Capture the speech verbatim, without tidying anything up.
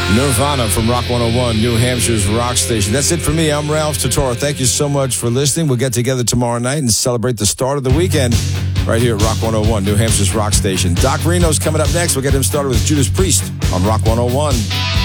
Nirvana from Rock one oh one, New Hampshire's rock station. That's it for me. I'm Ralph Totoro. Thank you so much for listening. We'll get together tomorrow night and celebrate the start of the weekend right here at Rock one oh one, New Hampshire's rock station. Doc Reno's coming up next. We'll get him started with Judas Priest on Rock one oh one.